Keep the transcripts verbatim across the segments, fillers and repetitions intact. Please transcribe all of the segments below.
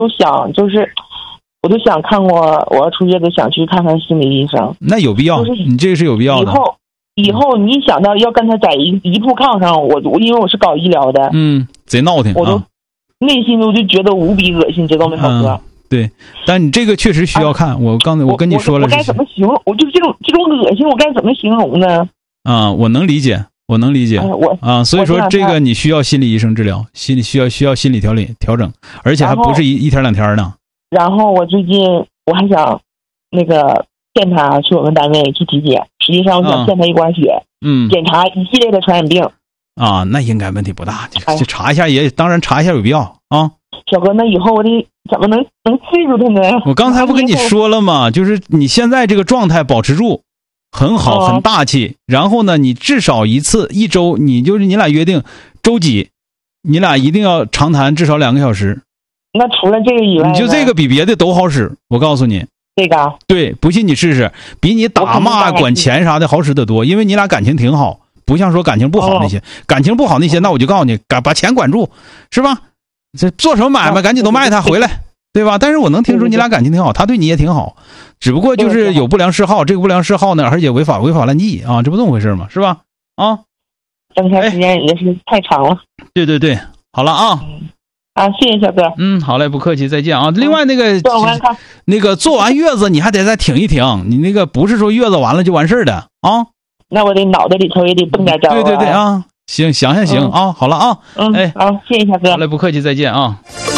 都想就是，我都想看过，我要出月子想去看看心理医生。 那有必要，你这个是有必要的。 以后以后你一想到要跟他在一一铺炕上，我我因为我是搞医疗的， 嗯，贼闹挺， 我都、 啊、 内心都就觉得无比恶心，知道没，浩哥？ 嗯对，但你这个确实需要看。啊、我刚才我跟你说了， 我该怎么形容？我就是这种这种恶心，我该怎么形容呢？ 啊，我能理解，我能理解。 哎、我啊，所以说这个你需要心理医生治疗，心理需要需要心理调理调整，而且还不是一一天两天呢。然后我最近我还想那个骗他去我们单位去体检，实际上我想骗他一管血，嗯，检查一系列的传染病。啊，那应该问题不大，就就查一下也，当然查一下有必要啊。小哥，那以后我得怎么能能记住他呢？我刚才不跟你说了吗？就是你现在这个状态保持住，很好，很大气。然后呢，你至少一次一周，你就是你俩约定周几，你俩一定要长谈至少两个小时。那除了这个以外，你就这个比别的都好使，我告诉你。这个对，不信你试试，比你打骂管钱啥的好使得多，因为你俩感情挺好。不像说感情不好那些，哦、感情不好那些，那我就告诉你，把钱管住，是吧？这做什么买卖，赶紧都卖他回来，对吧？但是我能听出你俩感情挺好，他对你也挺好，只不过就是有不良嗜好，这个不良嗜好呢，而且违法违法乱纪啊，这不这么回事吗？是吧？啊，分开时间也是太长了。对对对，好了啊。啊，谢谢小哥。嗯，好嘞，不客气，再见啊。另外那个，那个做完月子你还得再挺一挺，你那个不是说月子完了就完事儿的啊。那我得脑袋里头也得蹦点招啊。对对对啊，行，想想行、嗯、啊，好了啊，嗯，哎，好，谢谢小哥。好嘞，不客气，再见啊。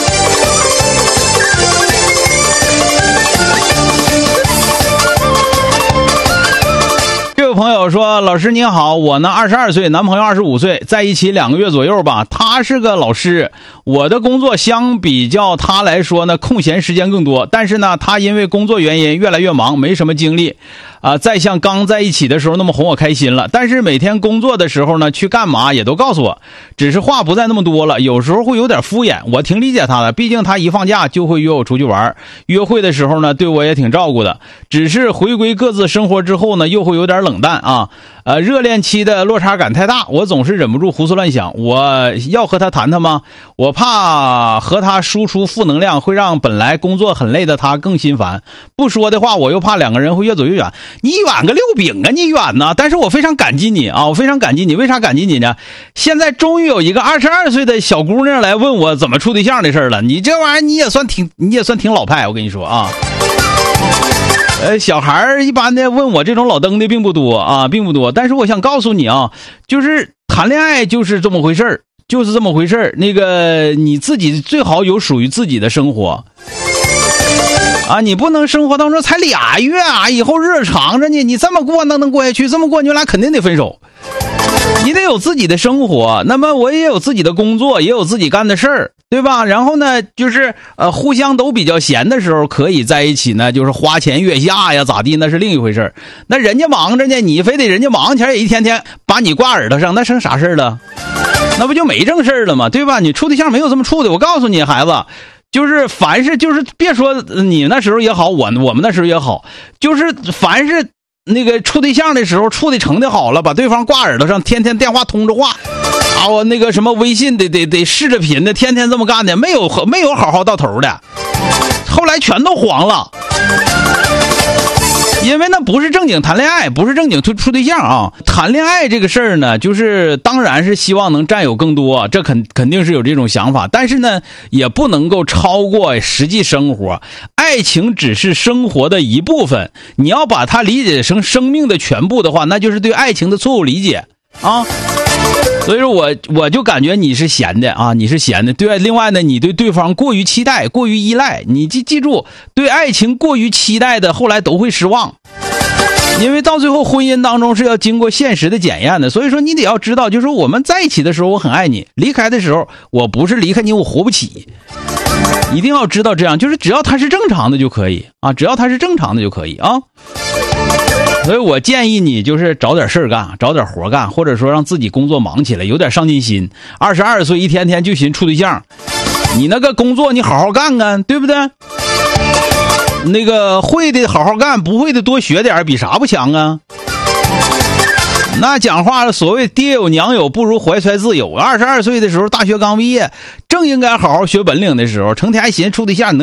这位朋友说，老师您好，我呢二十二岁，男朋友二十五岁，在一起两个月左右吧。他是个老师，我的工作相比较他来说呢，空闲时间更多，但是呢，他因为工作原因越来越忙，没什么精力啊，再像刚在一起的时候那么哄我开心了。但是每天工作的时候呢，去干嘛也都告诉我，只是话不再那么多了，有时候会有点敷衍。我挺理解他的，毕竟他一放假就会约我出去玩，约会的时候呢，对我也挺照顾的。只是回归各自生活之后呢，又会有点冷淡啊。呃，热恋期的落差感太大，我总是忍不住胡思乱想。我要和他谈谈吗？我怕和他输出负能量会让本来工作很累的他更心烦。不说的话，我又怕两个人会越走越远。你远个六饼啊，你远呢？但是我非常感激你啊，我非常感激你。为啥感激你呢？现在终于有一个二十二岁的小姑娘来问我怎么处对象的事了。你这玩意儿你也算挺，你也算挺老派，我跟你说啊。呃，小孩一般的问我这种老登的并不多啊，并不多。但是我想告诉你啊，就是谈恋爱就是这么回事儿，就是这么回事儿。那个你自己最好有属于自己的生活啊，你不能生活当中才俩月啊，以后日子长着呢，你这么过那能过下去？这么过你们俩肯定得分手。你得有自己的生活，那么我也有自己的工作，也有自己干的事儿，对吧？然后呢，就是呃，互相都比较闲的时候，可以在一起呢，就是花前月下呀，咋地，那是另一回事。那人家忙着呢，你非得人家忙前也一天天把你挂耳朵上，那成啥事了？那不就没正事了吗？对吧？你处对象没有这么处的，我告诉你，孩子。就是凡是就是别说你那时候也好，我我们那时候也好，就是凡是那个处对象的时候处的成的好了，把对方挂耳朵上，天天电话通着话啊，我那个什么微信得得得视着频的，天天这么干的，没有没有好好到头的，后来全都黄了。因为那不是正经谈恋爱，不是正经处处对象啊。谈恋爱这个事儿呢，就是当然是希望能占有更多，这肯肯定是有这种想法，但是呢，也不能够超过实际生活。爱情只是生活的一部分，你要把它理解成生命的全部的话，那就是对爱情的错误理解啊。所以说我我就感觉你是闲的啊，你是闲的。对，另外呢，你对对方过于期待，过于依赖，你记记住，对爱情过于期待的，后来都会失望。因为到最后婚姻当中是要经过现实的检验的，所以说你得要知道，就是我们在一起的时候我很爱你，离开的时候我不是离开你我活不起，一定要知道这样，就是只要它是正常的就可以啊，只要它是正常的就可以啊。所以我建议你就是找点事儿干，找点活干，或者说让自己工作忙起来，有点上进心。二十二岁一天天就寻处对象，你那个工作你好好干干，对不对？那个会的好好干，不会的多学点，比啥不强啊？ 那讲话了，所谓爹有娘有，不如怀揣自有。二十二岁的时候，大学刚毕业，正应该好好学本领的时候，成天还寻思处对象能